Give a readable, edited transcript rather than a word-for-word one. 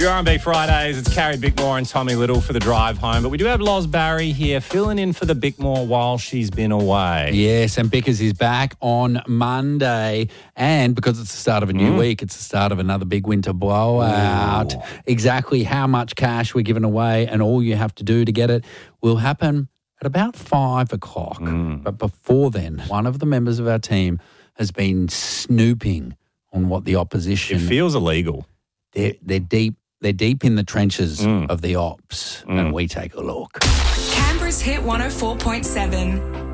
Your R&B Fridays, it's Carrie Bickmore and Tommy Little for the drive home. But we do have Loz Barry here filling in for the Bickmore while she's been away. Yes, and Bickers is back on Monday. And because it's the start of a new week, it's the start of another big winter blowout. Ooh. Exactly how much cash we're giving away and all you have to do to get it will happen at about 5 o'clock. But before then, one of the members of our team has been snooping on what the opposition... It feels illegal. They're deep. They're deep in the trenches of the ops, and we take a look. Canberra's Hit 104.7.